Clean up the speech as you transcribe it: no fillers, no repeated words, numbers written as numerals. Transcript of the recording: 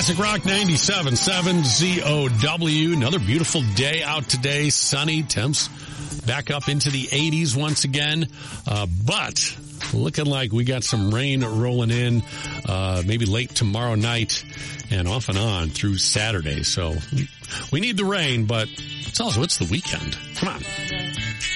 Classic Rock 97.7 ZOW. Another beautiful day out today. Sunny. Temps back up into the 80s once again. But looking like we got some rain rolling in, maybe late tomorrow night and off and on through Saturday. So we need the rain, but it's the weekend. Come on.